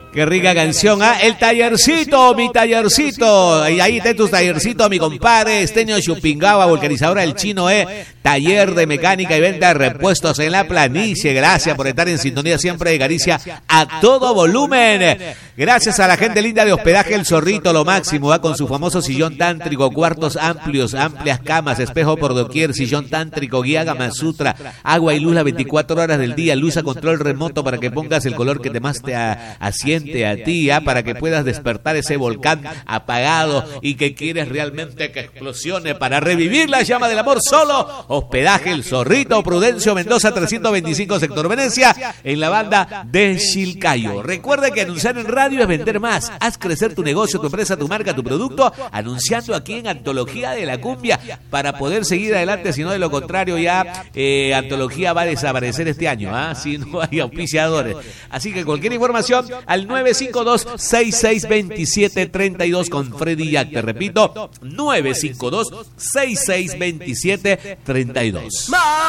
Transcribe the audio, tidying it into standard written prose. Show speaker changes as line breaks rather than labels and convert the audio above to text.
Qué rica canción, ¿ah? El tallercito, mi tallercito. Y ahí está tu tallercito, mi compadre. Esteño Chupingaba, vulcanizadora del Chino, taller de mecánica y venta de repuestos en la planicie. Gracias por estar en sintonía siempre de Galicia a todo volumen. Gracias a la gente linda de hospedaje El Zorrito, lo máximo, va con su famoso sillón tántrico, cuartos amplios, amplias camas, espejo por doquier, sillón tántrico, guía Gama Sutra, agua y luz las 24 horas del día, luz a control remoto para que pongas el color que más te asiente a ti, para que puedas despertar ese volcán apagado y que quieres realmente que explosione para revivir la llama del amor. Solo hospedaje El Zorrito, Prudencio Mendoza 325, sector Venecia, en la banda de Chilcayo. Recuerda que anunciar en radio es vender más. Haz crecer tu negocio, tu empresa, tu marca, tu producto, anunciando aquí en Antología de la Cumbia para poder seguir adelante. Si no, de lo contrario, ya Antología va a desaparecer este año, si no hay auspiciadores. Así que cualquier información al 952-6627-32 con Freddy Jack. Te repito, 952-6627-32.